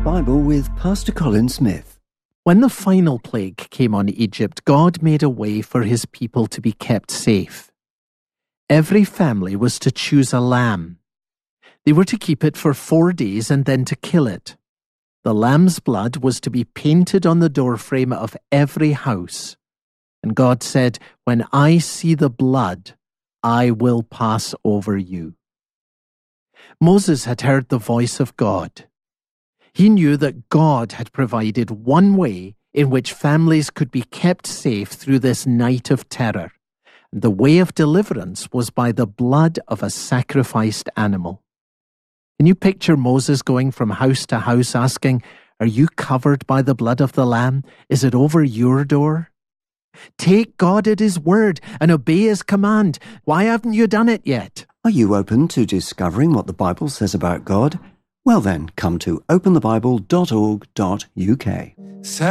Bible with Pastor Colin Smith. When the final plague came on Egypt, God made a way for his people to be kept safe. Every family was to choose a lamb. They were to keep it for 4 days and then to kill it. The lamb's blood was to be painted on the doorframe of every house. And God said, "When I see the blood, I will pass over you." Moses had heard the voice of God. He knew that God had provided one way in which families could be kept safe through this night of terror. And the way of deliverance was by the blood of a sacrificed animal. Can you picture Moses going from house to house asking, "Are you covered by the blood of the lamb? Is it over your door?" Take God at his word and obey his command. Why haven't you done it yet? Are you open to discovering what the Bible says about God? Well then, come to openthebible.org.uk.